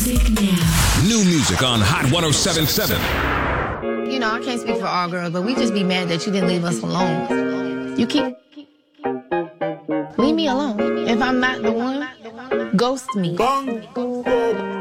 music now. New music on Hot 107.7. You know, I can't speak for all girls, but we just be mad that you didn't leave us alone. You keep... Leave me alone. If I'm not the one, ghost me.